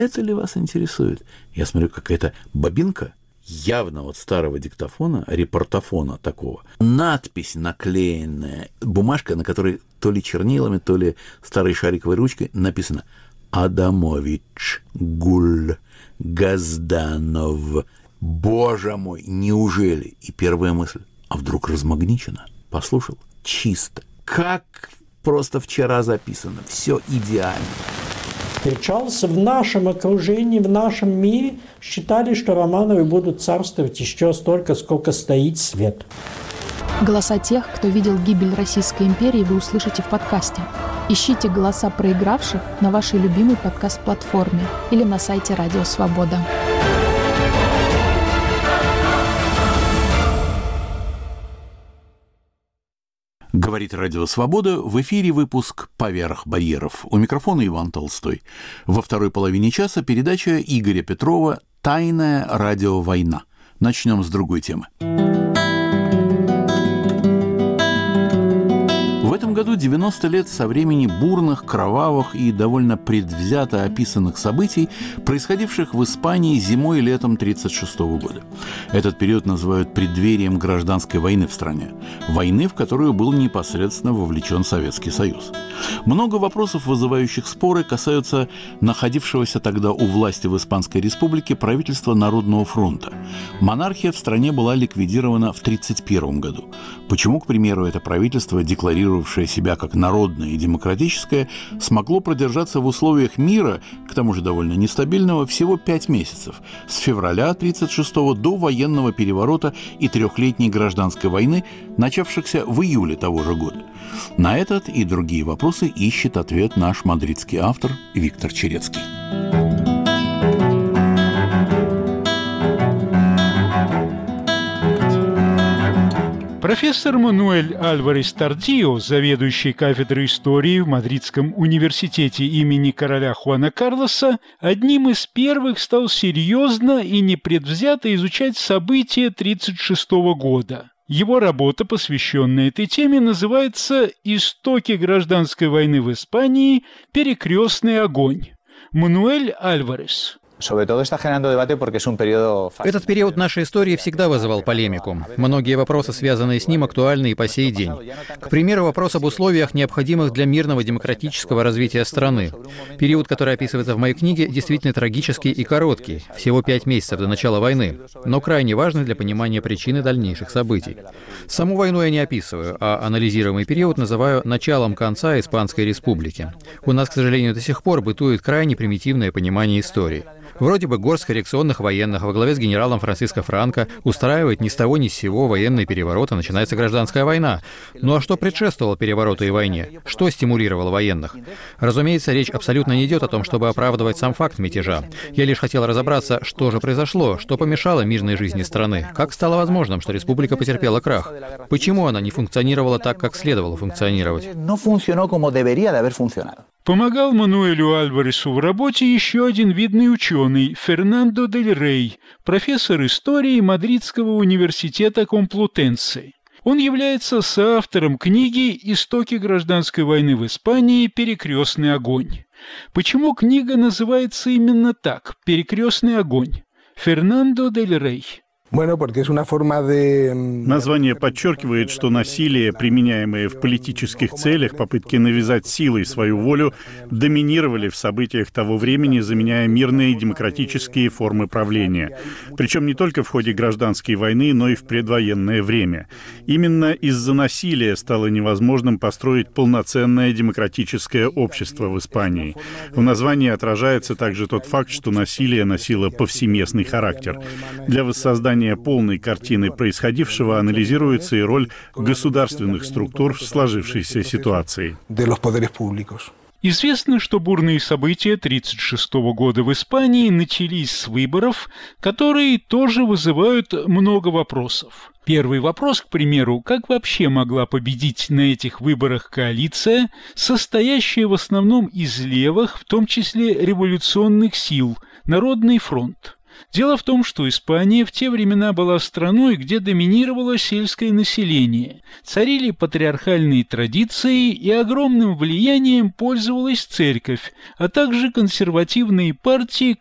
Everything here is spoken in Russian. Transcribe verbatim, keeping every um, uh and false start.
Это ли вас интересует? Я смотрю, какая-то бобинка, явно вот старого диктофона, репортофона такого. Надпись наклеенная, бумажка, на которой то ли чернилами, то ли старой шариковой ручкой написано «Адамович Гуль Газданов». Боже мой, неужели? И первая мысль, а вдруг размагничено? Послушал, чисто. Как просто вчера записано, все идеально. Встречался в нашем окружении, в нашем мире, считали, что Романовы будут царствовать еще столько, сколько стоит свет. Голоса тех, кто видел гибель Российской империи, вы услышите в подкасте. Ищите голоса проигравших на вашей любимой подкаст-платформе или на сайте Радио Свобода. Говорит Радио Свобода, в эфире выпуск «Поверх барьеров». У микрофона Иван Толстой. Во второй половине часа передача Игоря Петрова «Тайная радиовойна». Начнем с другой темы. В этом году девяносто лет со времени бурных, кровавых и довольно предвзято описанных событий, происходивших в Испании зимой и летом тысяча девятьсот тридцать шестого года. Этот период называют преддверием гражданской войны в стране. Войны, в которую был непосредственно вовлечен Советский Союз. Много вопросов, вызывающих споры, касаются находившегося тогда у власти в Испанской Республике правительства Народного фронта. Монархия в стране была ликвидирована в тысяча девятьсот тридцать первом году. Почему, к примеру, это правительство, декларировавшее себя как народное и демократическое, смогло продержаться в условиях мира, к тому же довольно нестабильного, всего пять месяцев, с февраля тысяча девятьсот тридцать шестого до военного переворота и трехлетней гражданской войны, начавшихся в июле того же года? На этот и другие вопросы ищет ответ наш мадридский автор Виктор Черецкий. Профессор Мануэль Альварес Тардио, заведующий кафедрой истории в Мадридском университете имени короля Хуана Карлоса, одним из первых стал серьезно и непредвзято изучать события тысяча девятьсот тридцать шестого года. Его работа, посвященная этой теме, называется «Истоки гражданской войны в Испании. Перекрестный огонь». Мануэль Альварес. Этот период нашей истории всегда вызывал полемику. Многие вопросы, связанные с ним, актуальны и по сей день. К примеру, вопрос об условиях, необходимых для мирного демократического развития страны. Период, который описывается в моей книге, действительно трагический и короткий, всего пять месяцев до начала войны, но крайне важный для понимания причины дальнейших событий. Саму войну я не описываю, а анализируемый период называю началом конца Испанской Республики. У нас, к сожалению, до сих пор бытует крайне примитивное понимание истории. Вроде бы горстка реакционных военных во главе с генералом Франциско Франко устраивает ни с того ни с сего военный переворот, и начинается гражданская война. Ну а что предшествовало перевороту и войне? Что стимулировало военных? Разумеется, речь абсолютно не идет о том, чтобы оправдывать сам факт мятежа. Я лишь хотел разобраться, что же произошло, что помешало мирной жизни страны, как стало возможным, что республика потерпела крах, почему она не функционировала так, как следовало функционировать. Помогал Мануэлю Альваресу в работе еще один видный ученый Фернандо дель Рей, профессор истории Мадридского университета Комплутенсе. Он является соавтором книги «Истоки гражданской войны в Испании. Перекрестный огонь». Почему книга называется именно так «Перекрестный огонь»? Фернандо дель Рей. Название подчеркивает, что насилие, применяемое в политических целях, попытки навязать силой свою волю, доминировали в событиях того времени, заменяя мирные демократические формы правления. Причем не только в ходе гражданской войны, но и в предвоенное время. Именно из-за насилия стало невозможным построить полноценное демократическое общество в Испании. В названии отражается также тот факт, что насилие носило повсеместный характер. Для воссоздания полной картины происходившего анализируется и роль государственных структур в сложившейся ситуации. Известно, что бурные события тысяча девятьсот тридцать шестого года в Испании начались с выборов, которые тоже вызывают много вопросов. Первый вопрос, к примеру, как вообще могла победить на этих выборах коалиция, состоящая в основном из левых, в том числе революционных сил, Народный фронт? Дело в том, что Испания в те времена была страной, где доминировало сельское население, царили патриархальные традиции и огромным влиянием пользовалась церковь, а также консервативные партии,